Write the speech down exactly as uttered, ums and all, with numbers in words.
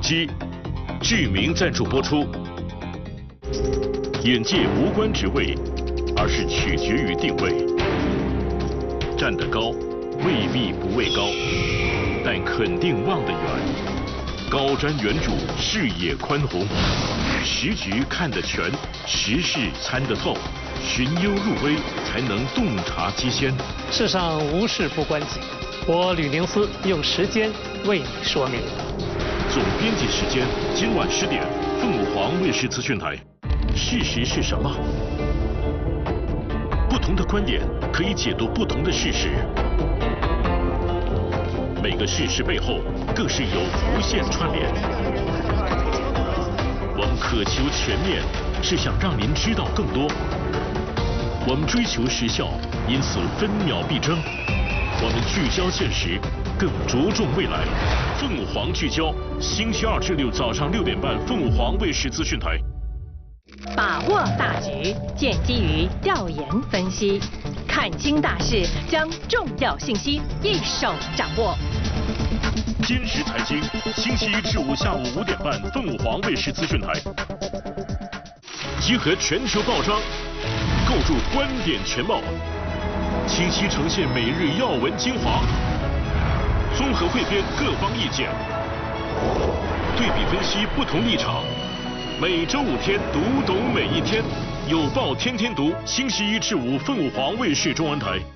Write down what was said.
机，志明赞助播出。眼界无关职位，而是取决于定位。站得高，未必不畏高，但肯定望得远。高瞻远瞩，视野宽宏，时局看得全，时事参得透，寻幽入微，才能洞察机先。 世上无事不关己，我吕宁思用时间为你说明。 总编辑时间，今晚十点，凤凰卫视资讯台。事实是什么？不同的观点可以解读不同的事实。每个事实背后更是有无限串联。我们渴求全面，是想让您知道更多。我们追求时效，因此分秒必争。我们聚焦现实，更着重未来。凤凰聚焦，星期二至六早上六点半，凤凰卫视资讯台。 把握大局，建基于调研分析，看清大势，将重要信息一手掌握。 今时财经，星期一至五下午五点半，凤凰卫视资讯台。集合全球报章，构筑观点全貌，清晰呈现每日要闻精华，综合汇编各方意见，对比分析不同立场。每周五天，读懂每一天，有报天天读，星期一至五，凤凰卫视中文台。